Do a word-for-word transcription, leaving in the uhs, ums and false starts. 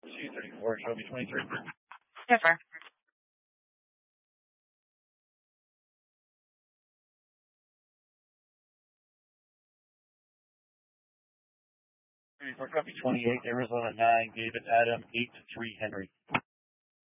C thirty-four, Shelby twenty-three. Yes, sir. thirty-four, copy twenty-eight, Arizona nine, David Adam, eight to three, Henry.